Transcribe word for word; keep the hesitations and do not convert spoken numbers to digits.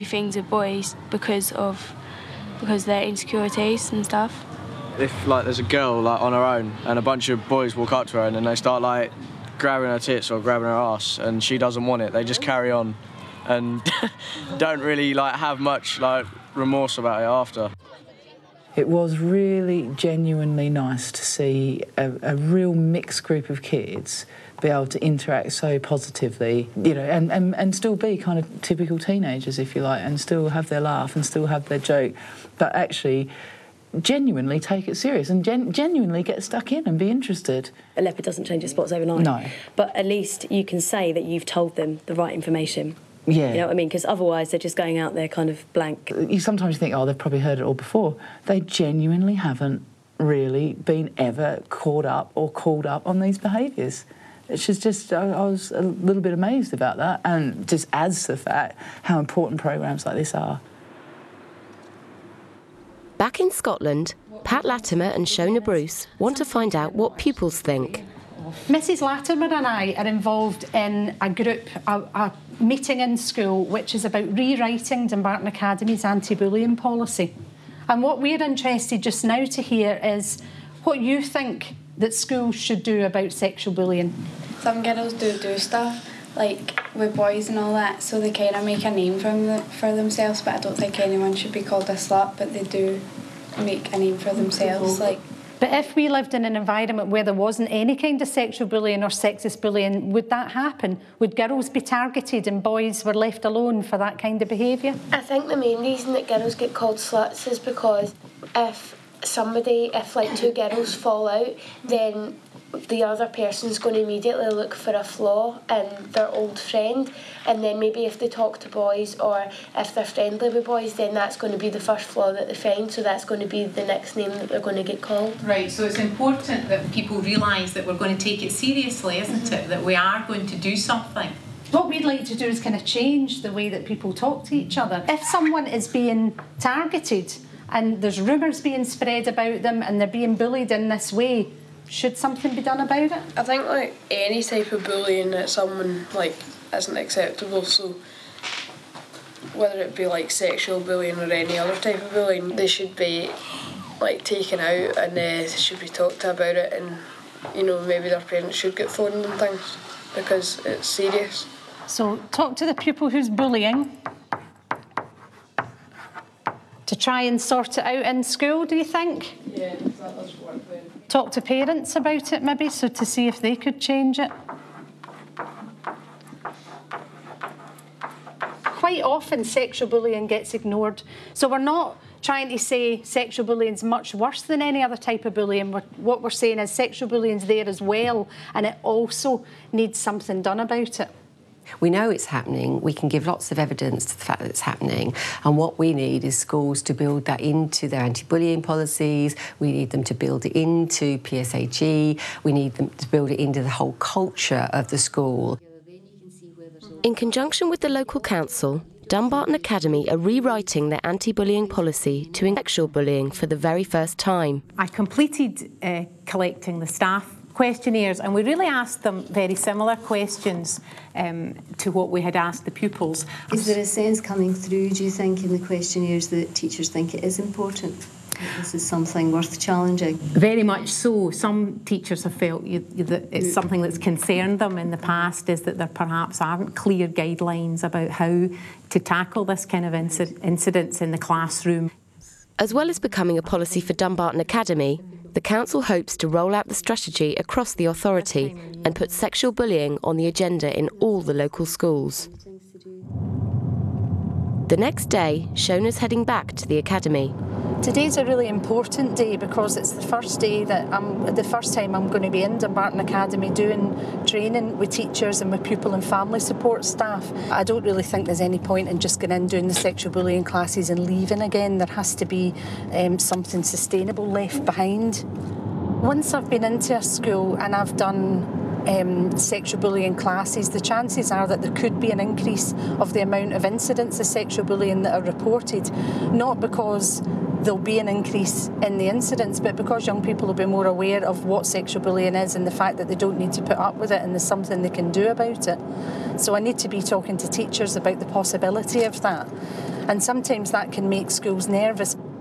things with boys because of because their insecurities and stuff. If like there's a girl like on her own and a bunch of boys walk up to her and then they start like grabbing her tits or grabbing her ass and she doesn't want it, they just carry on and don't really like have much like remorse about it after. It was really genuinely nice to see a, a real mixed group of kids be able to interact so positively, you know, and, and, and still be kind of typical teenagers, if you like, and still have their laugh and still have their joke, but actually genuinely take it serious and gen genuinely get stuck in and be interested. A leopard doesn't change its spots overnight. No. But at least you can say that you've told them the right information. Yeah. You know what I mean? Because otherwise they're just going out there kind of blank. You sometimes think, oh, they've probably heard it all before. They genuinely haven't really been ever caught up or called up on these behaviours. It's just, just I, I was a little bit amazed about that, and just adds to the fact how important programmes like this are. Back in Scotland, Pat Latimer and Shona Bruce want to find out what pupils think. Missus Latimer and I are involved in a group, a, a meeting in school, which is about rewriting Dumbarton Academy's anti-bullying policy. And what we're interested just now to hear is what you think that schools should do about sexual bullying. Some girls do do stuff, like with boys and all that, so they kind of make a name for, them, for themselves, but I don't think anyone should be called a slut, but they do make a name for themselves. Like. But if we lived in an environment where there wasn't any kind of sexual bullying or sexist bullying, would that happen? Would girls be targeted and boys were left alone for that kind of behaviour? I think the main reason that girls get called sluts is because if somebody, if like two girls fall out, then the other person's going to immediately look for a flaw in their old friend, and then maybe if they talk to boys or if they're friendly with boys, then that's going to be the first flaw that they find, so that's going to be the next name that they're going to get called. Right, so it's important that people realise that we're going to take it seriously, isn't mm-hmm. it? That we are going to do something. What we'd like to do is kind of change the way that people talk to each other. If someone is being targeted and there's rumours being spread about them and they're being bullied in this way, should something be done about it? I think like any type of bullying that someone like isn't acceptable, so whether it be like sexual bullying or any other type of bullying, they should be like taken out and uh, they should be talked to about it, and you know, maybe their parents should get phoned and things because it's serious. So talk to the pupil who's bullying to try and sort it out in school, do you think? Yeah, that does work then. Talk to parents about it maybe, so to see if they could change it. Quite often sexual bullying gets ignored, so we're not trying to say sexual bullying is much worse than any other type of bullying. We're, what we're saying is sexual bullying is there as well, and it also needs something done about it. We know it's happening, we can give lots of evidence to the fact that it's happening, and what we need is schools to build that into their anti-bullying policies, we need them to build it into P S H E, we need them to build it into the whole culture of the school. In conjunction with the local council, Dumbarton Academy are rewriting their anti-bullying policy to include sexual bullying for the very first time. I completed uh, collecting the staff questionnaires, and we really asked them very similar questions um, to what we had asked the pupils. Is there a sense coming through, do you think, in the questionnaires that teachers think it is important? That this is something worth challenging? Very much so. Some teachers have felt you, you, that it's something that's concerned them in the past, is that there perhaps aren't clear guidelines about how to tackle this kind of inci incidents in the classroom. As well as becoming a policy for Dumbarton Academy, the council hopes to roll out the strategy across the authority and put sexual bullying on the agenda in all the local schools. The next day, Shona's heading back to the academy. Today's a really important day because it's the first day that I'm, the first time I'm going to be in Dumbarton Academy doing training with teachers and with pupil and family support staff. I don't really think there's any point in just going in doing the sexual bullying classes and leaving again. There has to be um, something sustainable left behind. Once I've been into a school and I've done Um, sexual bullying classes, the chances are that there could be an increase of the amount of incidents of sexual bullying that are reported, not because there'll be an increase in the incidents, but because young people will be more aware of what sexual bullying is and the fact that they don't need to put up with it and there's something they can do about it. So I need to be talking to teachers about the possibility of that. And sometimes that can make schools nervous.